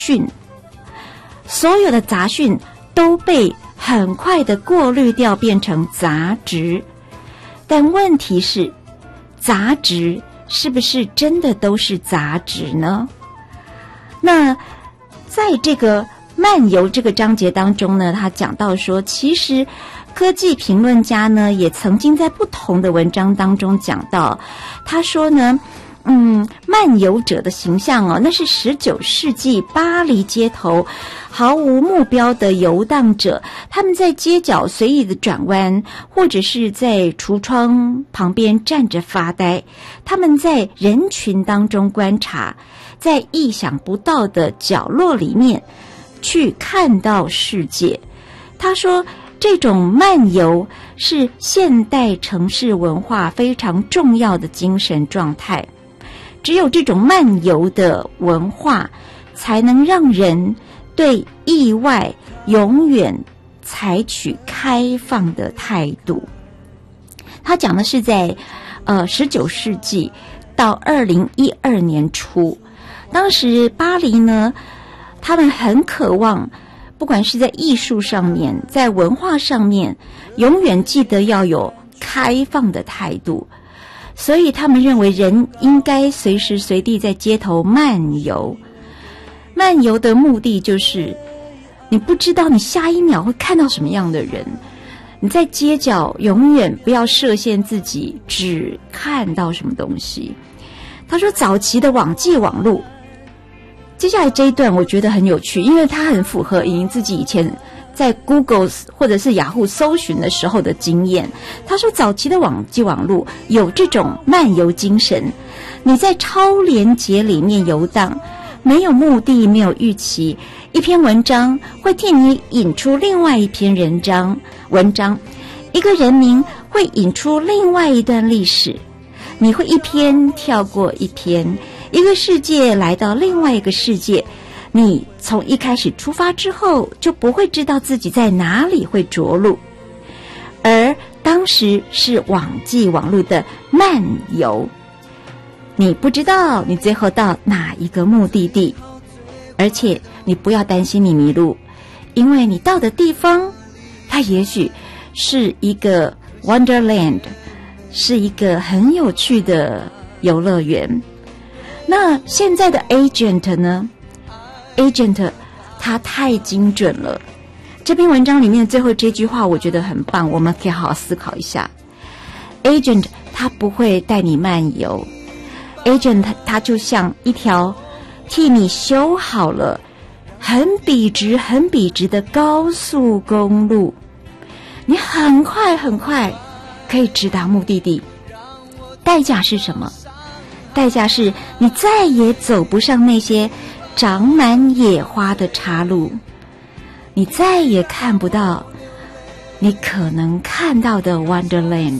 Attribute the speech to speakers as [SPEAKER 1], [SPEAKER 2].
[SPEAKER 1] 讯，所有的杂讯都被很快的过滤掉，变成杂质。但问题是，杂质是不是真的都是杂质呢？那在这个漫游这个章节当中呢，他讲到说，其实科技评论家呢也曾经在不同的文章当中讲到，他说呢，漫游者的形象那是19世纪巴黎街头毫无目标的游荡者，他们在街角随意的转弯，或者是在橱窗旁边站着发呆，他们在人群当中观察，在意想不到的角落里面去看到世界。他说，这种漫游是现代城市文化非常重要的精神状态，只有这种漫游的文化才能让人对意外永远采取开放的态度。他讲的是在19世纪到2012年初，当时巴黎呢，他们很渴望，不管是在艺术上面，在文化上面，永远记得要有开放的态度。所以他们认为人应该随时随地在街头漫游。漫游的目的就是你不知道你下一秒会看到什么样的人，你在街角永远不要设限自己只看到什么东西。他说早期的网际网路，接下来这一段我觉得很有趣，因为它很符合莹莹自己以前在 Google 或者是雅虎搜寻的时候的经验。他说早期的网际网路有这种漫游精神，你在超连结里面游荡，没有目的，没有预期，一篇文章会替你引出另外一篇文章，一个人名会引出另外一段历史，你会一篇跳过一篇，一个世界来到另外一个世界，你从一开始出发之后就不会知道自己在哪里会着陆。而当时是网际网路的漫游，你不知道你最后到哪一个目的地，而且你不要担心你迷路，因为你到的地方它也许是一个 Wonderland， 是一个很有趣的游乐园。那现在的 agent 呢？agent 他太精准了。这篇文章里面最后这句话我觉得很棒，我们可以好好思考一下。agent 他不会带你漫游， agent 他就像一条替你修好了很笔直的高速公路，你很快可以直达目的地。代价是什么？代价是你再也走不上那些长满野花的岔路，你再也看不到你可能看到的 Wonderland。